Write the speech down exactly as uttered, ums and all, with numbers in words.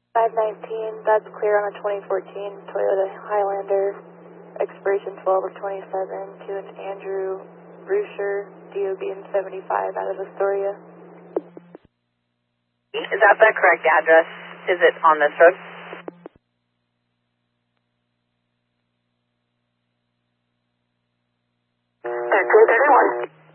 five nineteen, that's clear on a twenty fourteen Toyota Highlander, expiration twelve of twenty-seven, to an Andrew Brusher, D O B in seventy-five out of Astoria. Is that the correct address? Is it on this road? thirteen thirty-one.